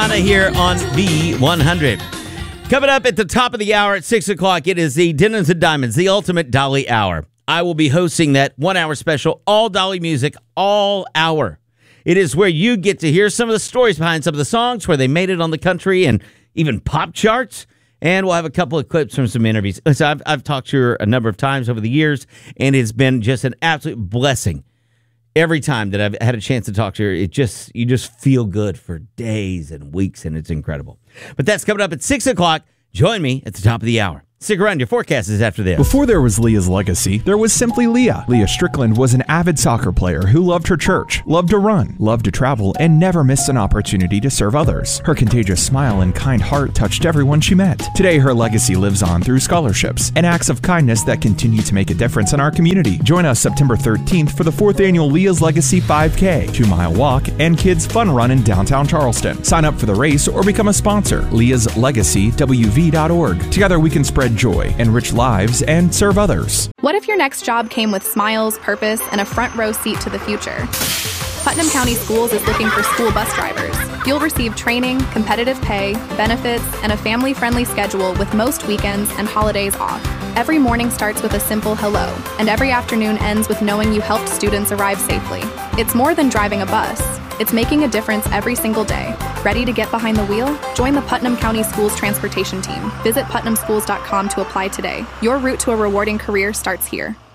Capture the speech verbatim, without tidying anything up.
Donna here on B one hundred. Coming up at the top of the hour at six o'clock, it is the Diamonds and Diamonds, the ultimate Dolly Hour. I will be hosting that one-hour special, all Dolly music, all hour. It is where you get to hear some of the stories behind some of the songs, where they made it on the country and even pop charts. And we'll have a couple of clips from some interviews. So I've, I've talked to her a number of times over the years, and it's been just an absolute blessing. Every time that I've had a chance to talk to her, it just you just feel good for days and weeks, and it's incredible. But that's coming up at six o'clock. Join me at the top of the hour. Stick around. Your forecast is after this. Before there was Leah's Legacy, there was simply Leah. Leah Strickland was an avid soccer player who loved her church, loved to run, loved to travel, and never missed an opportunity to serve others. Her contagious smile and kind heart touched everyone she met. Today, her legacy lives on through scholarships and acts of kindness that continue to make a difference in our community. Join us September thirteenth for the fourth annual Leah's Legacy five K, two-mile walk, and kids fun run in downtown Charleston. Sign up for the race or become a sponsor. Leah's Legacy W V dot org. Together, we can spread joy, enrich lives, and serve others. What if your next job came with smiles, purpose, and a front row seat to the future? Putnam County Schools is looking for school bus drivers. You'll receive training, competitive pay, benefits, and a family-friendly schedule with most weekends and holidays off. Every morning starts with a simple hello, and every afternoon ends with knowing you helped students arrive safely. It's more than driving a bus. It's making a difference every single day. Ready to get behind the wheel? Join the Putnam County Schools Transportation Team. Visit putnam schools dot com to apply today. Your route to a rewarding career starts here.